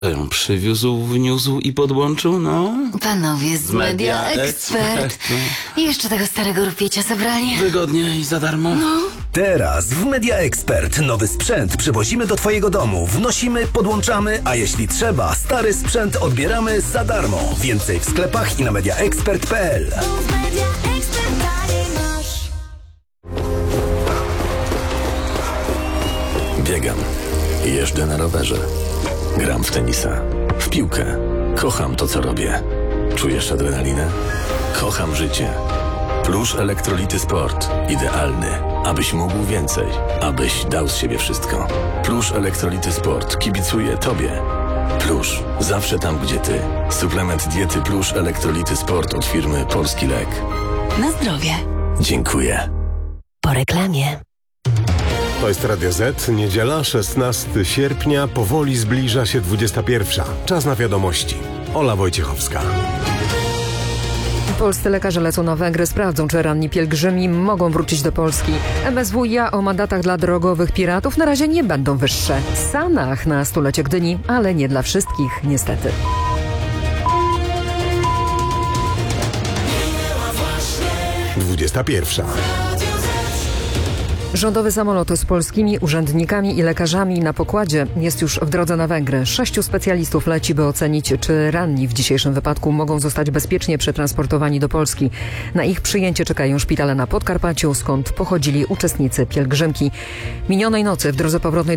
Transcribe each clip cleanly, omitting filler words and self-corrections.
Przywiózł, wniósł i podłączył, no. Panowie z Media Expert. I jeszcze tego starego rupiecia zabrali. Wygodnie i za darmo. No. Teraz w Media Expert nowy sprzęt przywozimy do Twojego domu. Wnosimy, podłączamy, a jeśli trzeba, stary sprzęt odbieramy za darmo. Więcej w sklepach i na mediaexpert.pl. Biegam. Jeżdżę na rowerze. Gram w tenisa. W piłkę. Kocham to, co robię. Czujesz adrenalinę? Kocham życie. Plusz Elektrolity Sport. Idealny, abyś mógł więcej. Abyś dał z siebie wszystko. Plusz Elektrolity Sport kibicuje Tobie. Plusz. Zawsze tam, gdzie Ty. Suplement diety Plusz Elektrolity Sport od firmy Polski Lek. Na zdrowie. Dziękuję. Po reklamie. To jest Radio Z, niedziela, 16 sierpnia, powoli zbliża się 21. Czas na wiadomości. Ola Wojciechowska. Polscy lekarze lecą na Węgry, sprawdzą, czy ranni pielgrzymi mogą wrócić do Polski. MSWiA o mandatach dla drogowych piratów na razie nie będą wyższe. Sanach na stulecie Gdyni, ale nie dla wszystkich, niestety. Pierwsza. Rządowy samolot z polskimi urzędnikami i lekarzami na pokładzie jest już w drodze na Węgry. 6 specjalistów leci, by ocenić, czy ranni w dzisiejszym wypadku mogą zostać bezpiecznie przetransportowani do Polski. Na ich przyjęcie czekają szpitale na Podkarpaciu, skąd pochodzili uczestnicy pielgrzymki. Minionej nocy w drodze powrotnej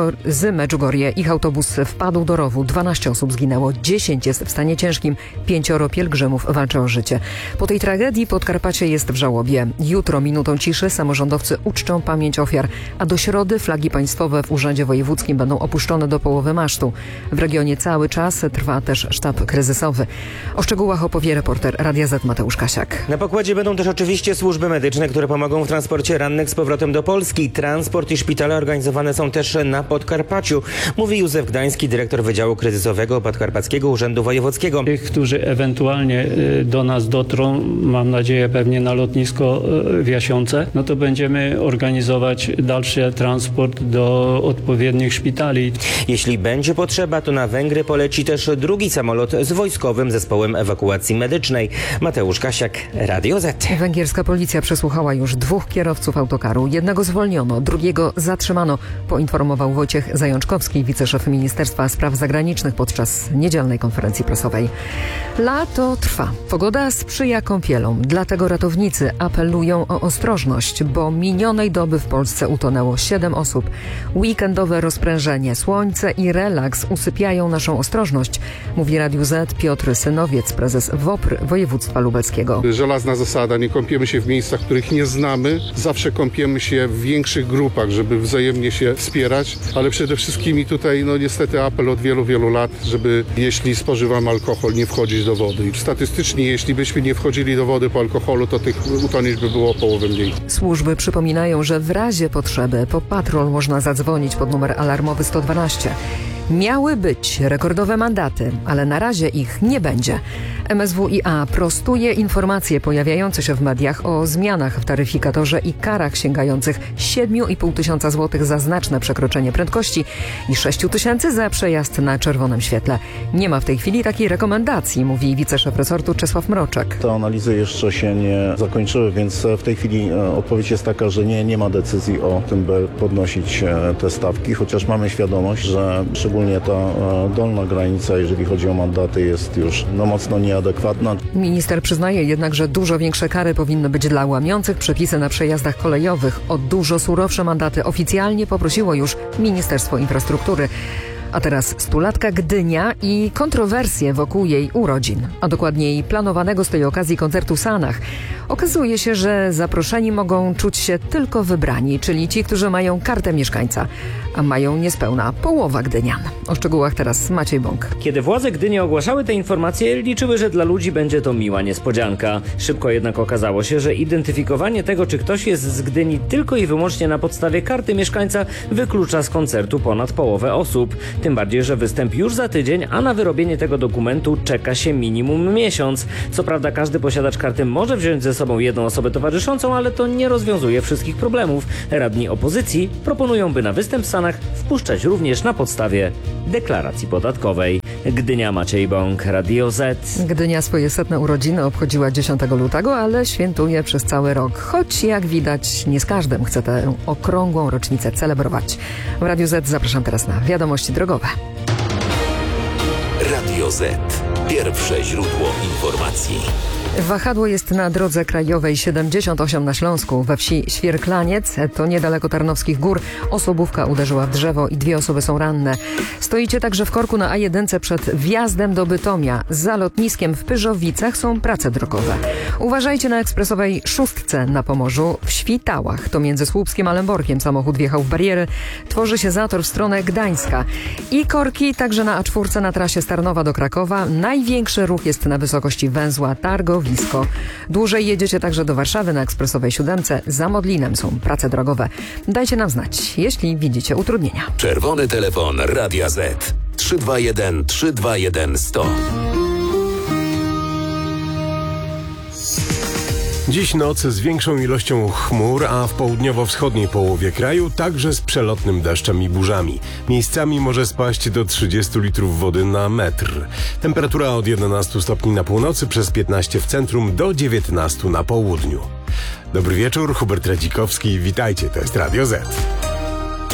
z Medjugorje ich autobus wpadł do rowu. 12 osób zginęło, 10 jest w stanie ciężkim, 5 pielgrzymów walczy o życie. Po tej tragedii Podkarpacie jest w żałobie. Jutro minutą ciszy samorządowcy uczczą pamięć ofiar, a do środy flagi państwowe w Urzędzie Wojewódzkim będą opuszczone do połowy masztu. W regionie cały czas trwa też sztab kryzysowy. O szczegółach opowie reporter Radia Z Mateusz Kasiak. Na pokładzie będą też oczywiście służby medyczne, które pomogą w transporcie rannych z powrotem do Polski. Transport i szpitale organizowane są też na Podkarpaciu, mówi Józef Gdański, dyrektor Wydziału Kryzysowego Podkarpackiego Urzędu Wojewódzkiego. Tych, którzy ewentualnie do nas dotrą, mam nadzieję pewnie na lotnisko w Jasionce, no to będziemy organizować dalszy transport do odpowiednich szpitali. Jeśli będzie potrzeba, to na Węgry poleci też drugi samolot z wojskowym zespołem ewakuacji medycznej. Mateusz Kasiak, Radio Z. Węgierska policja przesłuchała już 2 kierowców autokaru. Jednego zwolniono, drugiego zatrzymano, poinformował Wojciech Zajączkowski, wiceszef Ministerstwa Spraw Zagranicznych podczas niedzielnej konferencji prasowej. Lato trwa. Pogoda sprzyja kąpielom, dlatego ratownicy apelują o ostrożność, bo minionej doby w Polsce utonęło 7 osób. Weekendowe rozprężenie, słońce i relaks usypiają naszą ostrożność, mówi Radiu Z Piotr Synowiec, prezes WOPR województwa lubelskiego. Żelazna zasada, nie kąpiemy się w miejscach, których nie znamy, zawsze kąpiemy się w większych grupach, żeby wzajemnie się wspierać, ale przede wszystkim i tutaj niestety apel od wielu, wielu lat, żeby jeśli spożywamy alkohol, nie wchodzić do wody. I statystycznie, jeśli byśmy nie wchodzili do wody po alkoholu, to tych utonięć by było o połowę mniej. Służby przypominają, że w razie potrzeby po patrol można zadzwonić pod numer alarmowy 112. Miały być rekordowe mandaty, ale na razie ich nie będzie. MSWiA prostuje informacje pojawiające się w mediach o zmianach w taryfikatorze i karach sięgających 7,5 tysiąca złotych za znaczne przekroczenie prędkości i 6 tysięcy za przejazd na czerwonym świetle. Nie ma w tej chwili takiej rekomendacji, mówi wiceszef resortu Czesław Mroczek. Te analizy jeszcze się nie zakończyły, więc w tej chwili odpowiedź jest taka, że nie ma decyzji o tym, by podnosić te stawki, chociaż mamy świadomość, że szczególnie ta dolna granica, jeżeli chodzi o mandaty, jest już mocno nieadekwatna. Minister przyznaje jednak, że dużo większe kary powinny być dla łamiących przepisy na przejazdach kolejowych. O dużo surowsze mandaty oficjalnie poprosiło już Ministerstwo Infrastruktury. A teraz stulatka Gdynia i kontrowersje wokół jej urodzin, a dokładniej planowanego z tej okazji koncertu Sanach. Okazuje się, że zaproszeni mogą czuć się tylko wybrani, czyli ci, którzy mają kartę mieszkańca, a mają niespełna połowa gdynian. O szczegółach teraz Maciej Bąk. Kiedy władze Gdyni ogłaszały te informacje, liczyły, że dla ludzi będzie to miła niespodzianka. Szybko jednak okazało się, że identyfikowanie tego, czy ktoś jest z Gdyni tylko i wyłącznie na podstawie karty mieszkańca, wyklucza z koncertu ponad połowę osób. Tym bardziej, że występ już za tydzień, a na wyrobienie tego dokumentu czeka się minimum miesiąc. Co prawda każdy posiadacz karty może wziąć ze sobą jedną osobę towarzyszącą, ale to nie rozwiązuje wszystkich problemów. Radni opozycji proponują, by na występ w Sanach wpuszczać również na podstawie deklaracji podatkowej. Gdynia, Maciej Bąk, Radio Z. Gdynia swoje 100. urodziny obchodziła 10 lutego, ale świętuje przez cały rok. Choć jak widać nie z każdym chce tę okrągłą rocznicę celebrować. W Radiu Z zapraszam teraz na wiadomości drogowe. Radio Z. Pierwsze źródło informacji. Wahadło jest na drodze krajowej 78 na Śląsku. We wsi Świerklaniec, to niedaleko Tarnowskich Gór, osobówka uderzyła w drzewo i 2 osoby są ranne. Stoicie także w korku na A1 przed wjazdem do Bytomia. Za lotniskiem w Pyrzowicach są prace drogowe. Uważajcie na ekspresowej 6 na Pomorzu w Świtałach. To między Słupskiem a Lęborkiem samochód wjechał w bariery. Tworzy się zator w stronę Gdańska. I korki także na A4 na trasie Starnowa do Krakowa. Największy ruch jest na wysokości węzła Targowisko. Dłużej jedziecie także do Warszawy na ekspresowej 7. Za Modlinem są prace drogowe. Dajcie nam znać, jeśli widzicie utrudnienia. Czerwony telefon Radia Z. 321 321 100. Dziś noc z większą ilością chmur, a w południowo-wschodniej połowie kraju także z przelotnym deszczem i burzami. Miejscami może spaść do 30 litrów wody na metr. Temperatura od 11 stopni na północy, przez 15 w centrum do 19 na południu. Dobry wieczór, Hubert Radzikowski, witajcie, to jest Radio Z.